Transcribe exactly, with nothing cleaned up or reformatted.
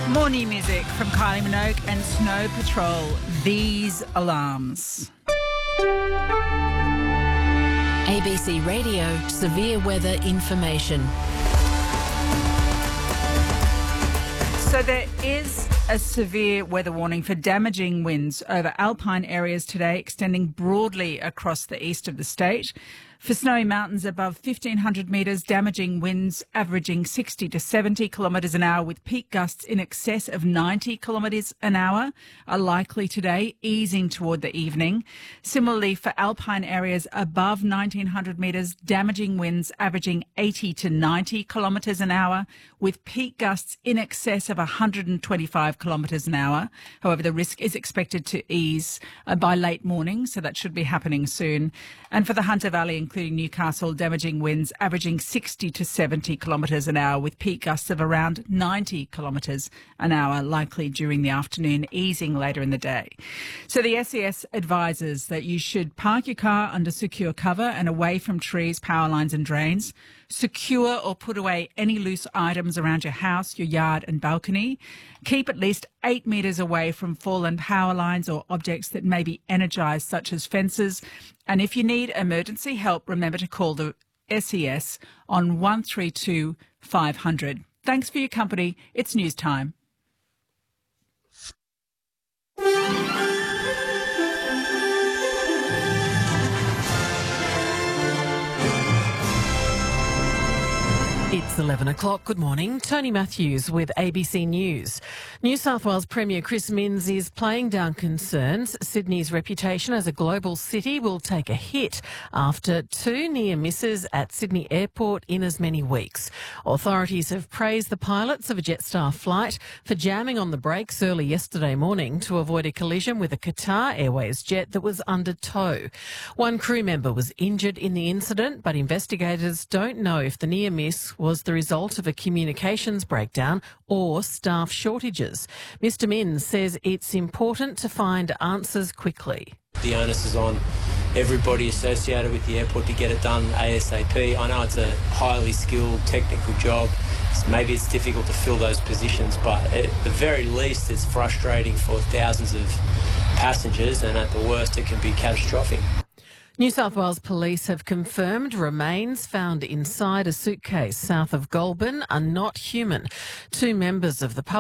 More new music from Kylie Minogue and Snow Patrol, These Alarms. A B C Radio Severe Weather Information. So there is a severe weather warning for damaging winds over alpine areas today, extending broadly across the east of the state. For snowy mountains above fifteen hundred metres, damaging winds averaging sixty to seventy kilometres an hour with peak gusts in excess of ninety kilometres an hour are likely today, easing toward the evening. Similarly, for alpine areas above nineteen hundred metres, damaging winds averaging eighty to ninety kilometres an hour with peak gusts in excess of one hundred twenty-five kilometres an hour. However, the risk is expected to ease uh, by late morning, so that should be happening soon. And for the Hunter Valley, including Newcastle, damaging winds averaging sixty to seventy kilometres an hour with peak gusts of around ninety kilometres an hour likely during the afternoon, easing later in the day. So the S E S advises that you should park your car under secure cover and away from trees, power lines and drains. Secure or put away any loose items around your house, your yard and balcony. Keep at least eight metres away from fallen power lines or objects that may be energised, such as fences. And if you need emergency help, remember to call the S E S on one three two five hundred. Thanks for your company. It's news time. It's eleven o'clock. Good morning. Tony Matthews with A B C News. New South Wales Premier Chris Minns is playing down concerns Sydney's reputation as a global city will take a hit after two near misses at Sydney Airport in as many weeks. Authorities have praised the pilots of a Jetstar flight for jamming on the brakes early yesterday morning to avoid a collision with a Qatar Airways jet that was under tow. One crew member was injured in the incident, but investigators don't know if the near miss was the result of a communications breakdown or staff shortages. Mister Minns says it's important to find answers quickly. The onus is on everybody associated with the airport to get it done ASAP. I know it's a highly skilled technical job. Maybe it's difficult to fill those positions, but at the very least it's frustrating for thousands of passengers, and at the worst it can be catastrophic. New South Wales Police have confirmed remains found inside a suitcase south of Goulburn are not human. Two members of the public